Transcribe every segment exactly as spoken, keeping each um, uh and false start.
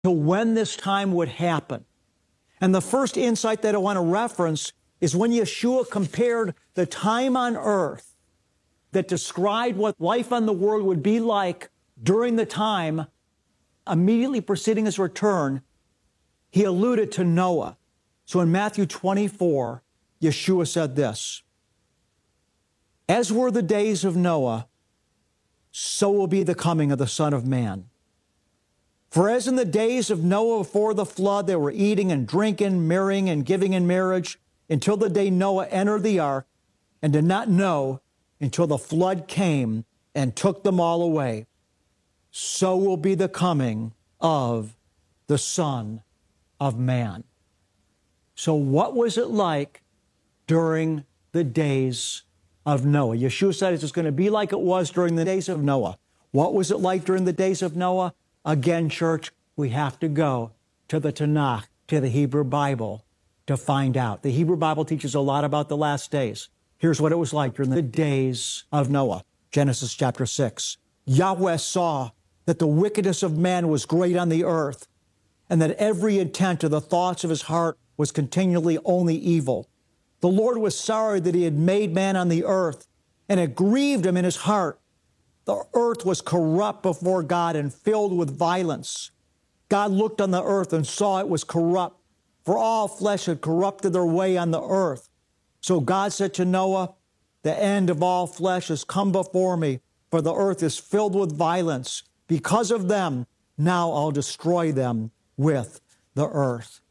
to when this time would happen. And the first insight that I want to reference is when Yeshua compared the time on earth that described what life on the world would be like during the time immediately preceding his return. He alluded to Noah. So in Matthew twenty-four, Yeshua said this, "As were the days of Noah, so will be the coming of the Son of Man. For as in the days of Noah before the flood, they were eating and drinking, marrying and giving in marriage, until the day Noah entered the ark, and did not know until the flood came and took them all away, so will be the coming of the Son of Man." So what was it like during the days of Noah? Yeshua said it's going to be like it was during the days of Noah. What was it like during the days of Noah? Again, church, we have to go to the Tanakh, to the Hebrew Bible, to find out. The Hebrew Bible teaches a lot about the last days. Here's what it was like during the days of Noah. Genesis chapter six. Yahweh saw that the wickedness of man was great on the earth, and that every intent of the thoughts of his heart was continually only evil. The Lord was sorry that he had made man on the earth, and it grieved him in his heart. The earth was corrupt before God and filled with violence. God looked on the earth and saw it was corrupt, for all flesh had corrupted their way on the earth. So God said to Noah, "The end of all flesh has come before me, for the earth is filled with violence. Because of them, now I'll destroy them with the earth."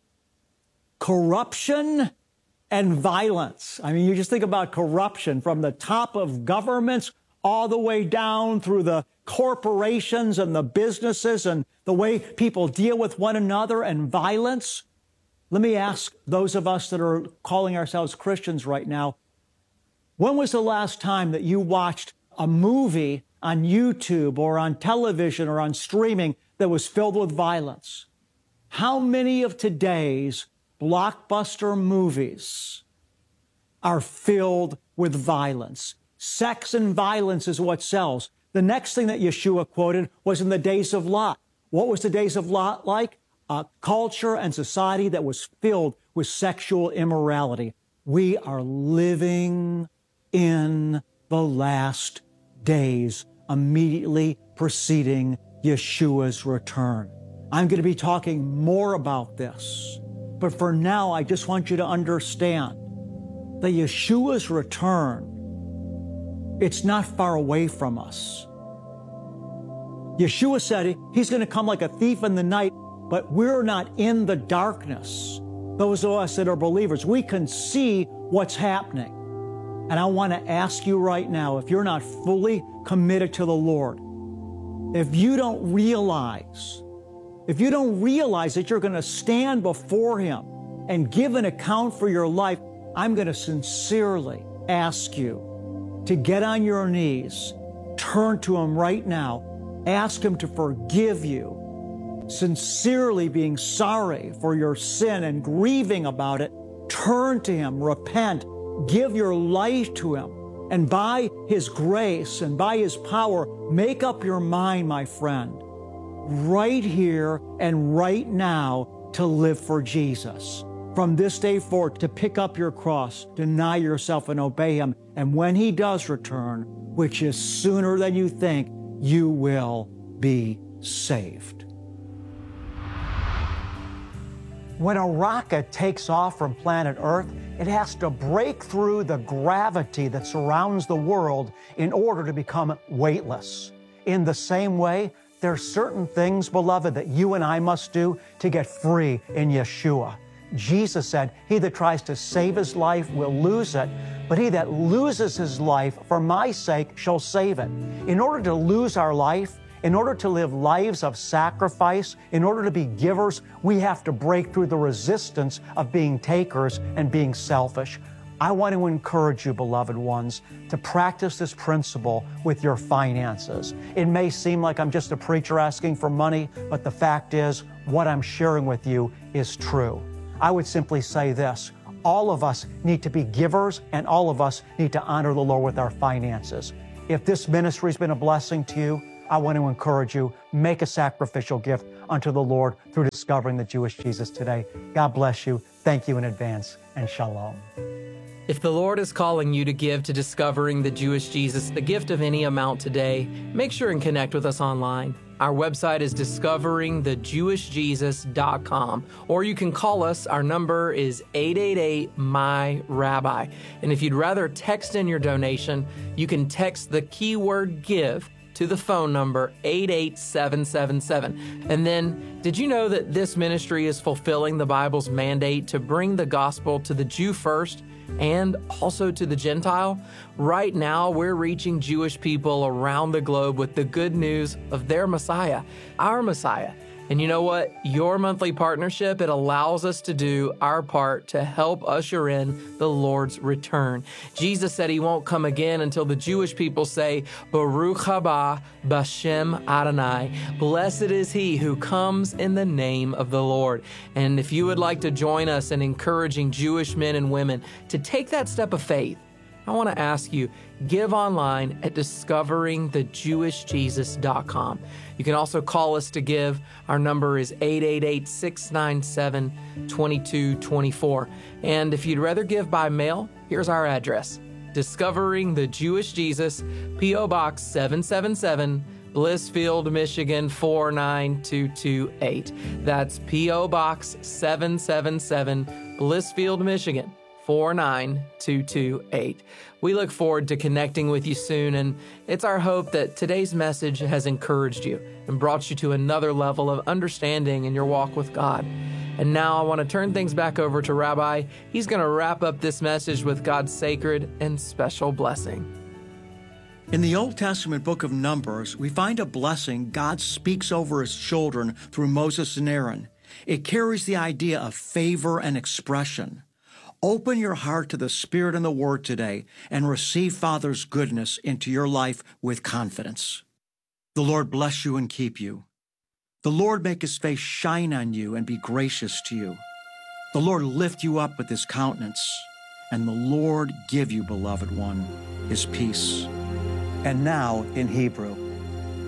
Corruption and violence. I mean, you just think about corruption from the top of governments all the way down through the corporations and the businesses and the way people deal with one another, and violence. Let me ask those of us that are calling ourselves Christians right now, when was the last time that you watched a movie on YouTube or on television or on streaming that was filled with violence? How many of today's blockbuster movies are filled with violence? Sex and violence is what sells. The next thing that Yeshua quoted was in the days of Lot. What was the days of Lot like? A culture and society that was filled with sexual immorality. We are living in the last days immediately preceding Yeshua's return. I'm going to be talking more about this. But for now, I just want you to understand that Yeshua's return, it's not far away from us. Yeshua said he's going to come like a thief in the night, but we're not in the darkness. Those of us that are believers, we can see what's happening. And I want to ask you right now, if you're not fully committed to the Lord, if you don't realize, if you don't realize that you're going to stand before Him and give an account for your life, I'm going to sincerely ask you to get on your knees, turn to Him right now, ask Him to forgive you, sincerely being sorry for your sin and grieving about it. Turn to Him, repent, give your life to Him, and by His grace and by His power, make up your mind, my friend, right here and right now to live for Jesus. From this day forward, to pick up your cross, deny yourself and obey Him. And when He does return, which is sooner than you think, you will be saved. When a rocket takes off from planet Earth, it has to break through the gravity that surrounds the world in order to become weightless. In the same way, there are certain things, beloved, that you and I must do to get free in Yeshua. Jesus said, "He that tries to save his life will lose it, but he that loses his life for my sake shall save it." In order to lose our life, in order to live lives of sacrifice, in order to be givers, we have to break through the resistance of being takers and being selfish. I want to encourage you, beloved ones, to practice this principle with your finances. It may seem like I'm just a preacher asking for money, but the fact is, what I'm sharing with you is true. I would simply say this: all of us need to be givers, and all of us need to honor the Lord with our finances. If this ministry has been a blessing to you, I want to encourage you, make a sacrificial gift. unto the Lord through discovering the Jewish Jesus today. God bless you. Thank you in advance, and shalom. If the Lord is calling you to give to discovering the Jewish Jesus, the gift of any amount today, make sure and connect with us online. Our website is discovering the jewish jesus dot com, or you can call us. Our number is eight eight eight, M Y, Rabbi. And if you'd rather text in your donation, you can text the keyword GIVE to the phone number eight eight seven seven seven. And then, did you know that this ministry is fulfilling the Bible's mandate to bring the gospel to the Jew first and also to the Gentile? Right now, we're reaching Jewish people around the globe with the good news of their Messiah, our Messiah. And you know what? Your monthly partnership, it allows us to do our part to help usher in the Lord's return. Jesus said he won't come again until the Jewish people say, Baruch haba b'shem Adonai. Blessed is he who comes in the name of the Lord. And if you would like to join us in encouraging Jewish men and women to take that step of faith, I want to ask you, give online at discovering the jewish jesus dot com. You can also call us to give. Our number is eight eight eight, six nine seven, two two two four. And if you'd rather give by mail, here's our address. Discovering the Jewish Jesus, P O Box seven seven seven, Blissfield, Michigan four nine two two eight. That's P O Box seven seven seven, Blissfield, Michigan four nine two two eight. We look forward to connecting with you soon, and it's our hope that today's message has encouraged you and brought you to another level of understanding in your walk with God. And now I want to turn things back over to Rabbi. He's going to wrap up this message with God's sacred and special blessing. In the Old Testament book of Numbers, we find a blessing God speaks over his children through Moses and Aaron. It carries the idea of favor and expression. Open your heart to the Spirit and the Word today and receive Father's goodness into your life with confidence. The Lord bless you and keep you. The Lord make his face shine on you and be gracious to you. The Lord lift you up with his countenance, and the Lord give you, beloved one, his peace. And now in Hebrew.